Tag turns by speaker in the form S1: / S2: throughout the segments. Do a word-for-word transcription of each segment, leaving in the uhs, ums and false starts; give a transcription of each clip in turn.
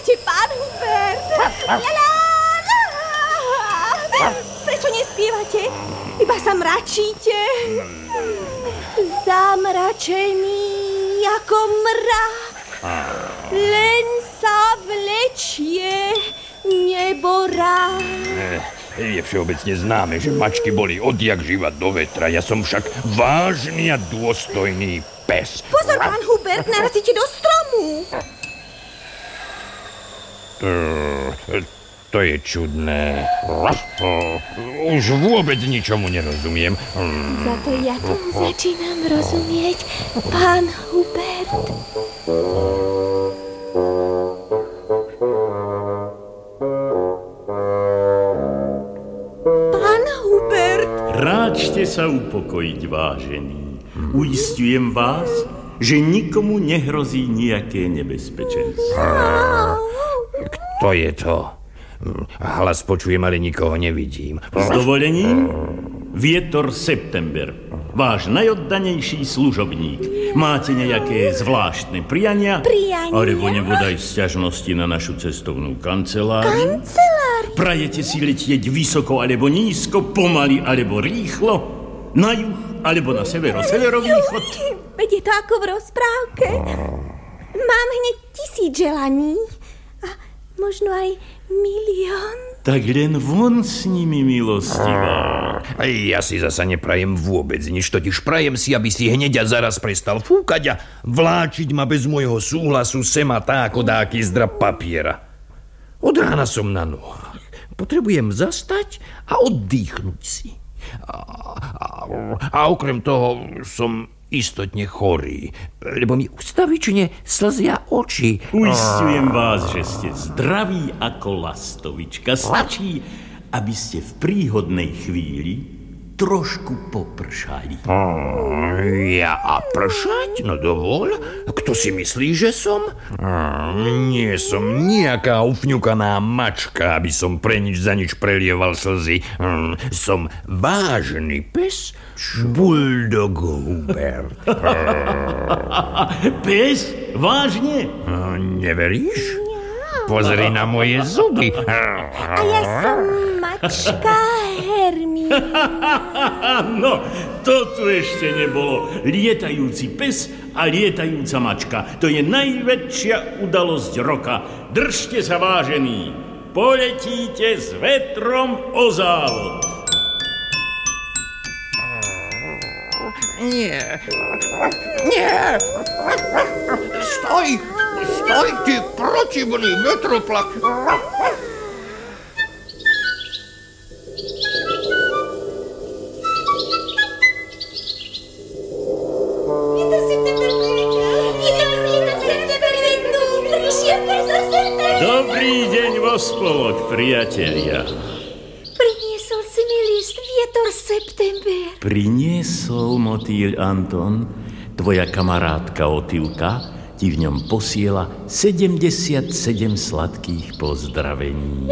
S1: spievate, pán Hubert? Lalá, prečo nespievate? Iba sa mračíte. Zamračený ako mrak. Len sa vlečie nebo rád.
S2: Je všeobecne známe, že mačky boli odjak živa do vetra. Ja som však vážny a dôstojný pes.
S1: Pozor, pán Hubert, narazíte do stromu.
S2: To, to je čudné. Už vôbec ničomu nerozumiem.
S1: Za to ja tomu začínam rozumieť, pán Hubert. Pán Hubert.
S3: Ráčte sa upokojiť, vážený. Uisťujem vás, že nikomu nehrozí nejaké nebezpečenstvo.
S2: Kto je to? Hlas počujem, ale nikoho nevidím.
S3: S dovolením? Vietor September, váš najoddanejší služobník. Máte nejaké zvláštne priania?
S1: Priania?
S3: Alebo nebodaj sťažnosti na našu cestovnú kanceláriu?
S1: Kanceláriu?
S3: Prajete si letieť vysoko alebo nízko, pomaly alebo rýchlo? Na juh alebo na severo, severovýchod?
S1: Veď je to ako v rozprávke. Mám hneď tisíc želaní. A možno aj milión.
S3: Tak len von s nimi, milostivá.
S2: Ja si zasa neprajem vôbec nič, totiž prajem si, aby si hneď a zaraz prestal fúkať a vláčiť ma bez môjho súhlasu sem a tá ako dáky zdrab papiera. Od rána som na nohách. Potrebujem zastať a oddychnúť si. A, a, a okrem toho som istotne chorý, lebo mi ustavične slzia oči.
S3: Uisťujem vás, že ste zdraví ako lastovička. Stačí, aby ste v príhodnej chvíli trošku popršali.
S2: Ja a pršať? No dovol. Kto si myslí, že som? Nie som nejaká ufňukaná mačka, aby som pre nič za nič prelieval slzy. Som vážny pes, Bulldog Hubert.
S3: Pes? Vážne?
S2: Neveríš? Pozri na moje zuby.
S1: A ja som mačka Hermína.
S3: No, to tu ešte nebolo. Lietajúci pes a lietajúca mačka. To je najväčšia udalosť roka. Držte sa, vážení. Poletíte s vetrom o závod.
S2: Nie. Nie. Stoj. Stoj, ty protivný vetroplach.
S3: Dobrý deň vo spolok, priatelia.
S1: Priniesol si mi list Vietor September.
S3: Priniesol, motýľ Anton. Tvoja kamarátka Otilka ti v ňom posiela sedemdesiatsedem sladkých pozdravení.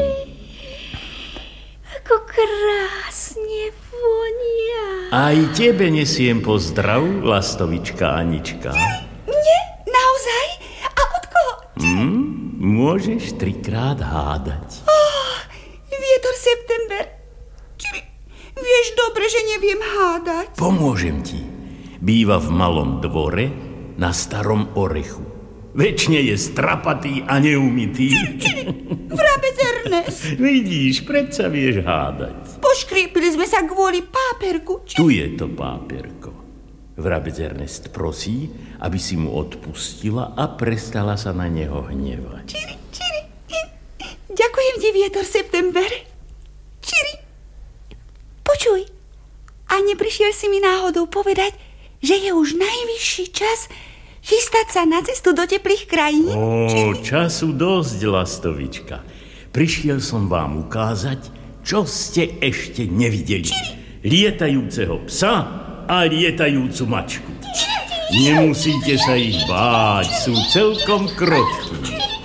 S1: Ako krásne vonia.
S3: Aj tebe nesiem pozdrav, lastovička Anička.
S1: Nie, naozaj? A od koho?
S3: Hm? Môžeš trikrát hádať.
S1: Oh, Vietor September. Či vieš dobre, že neviem hádať.
S3: Pomôžem ti. Býva v malom dvore na starom orechu. Večne je strapatý a neumytý.
S1: Vrabec Ernest.
S3: Vidíš, predsa vieš hádať.
S1: Poškriepili sme sa kvôli páperku. Či...
S3: Tu je to páperko. Vrabec Ernest prosí, aby si mu odpustila a prestala sa na neho hnevať.
S1: Čiri, čiri. Ďakujem ti, Vietor September. Čiri. Počuj, a neprišiel si mi náhodou povedať, že je už najvyšší čas chystať sa na cestu do teplých krajín?
S3: Ó, času dosť, lastovička. Prišiel som vám ukázať, čo ste ešte nevideli. Lietajúceho psa a lietajúcu mačku. Nemusíte sa ich báť, sú celkom krotкі.